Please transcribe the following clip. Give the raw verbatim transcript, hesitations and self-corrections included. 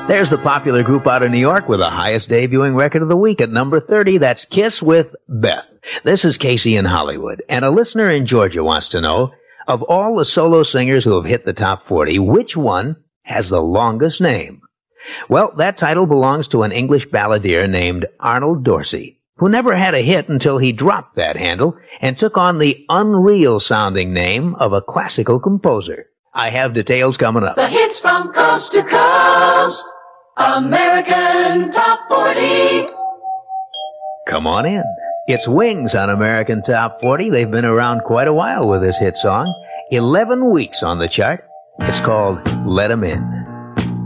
There's the popular group out of New York with the highest debuting record of the week at number thirty. That's Kiss with Beth. This is Casey in Hollywood, and a listener in Georgia wants to know, of all the solo singers who have hit the top forty, which one has the longest name? Well, that title belongs to an English balladeer named Arnold Dorsey, who never had a hit until he dropped that handle and took on the unreal-sounding name of a classical composer. I have details coming up. The hits from coast to coast, American Top forty. Come on in. It's Wings on American Top forty. They've been around quite a while with this hit song. eleven weeks on the chart. It's called Let 'Em In.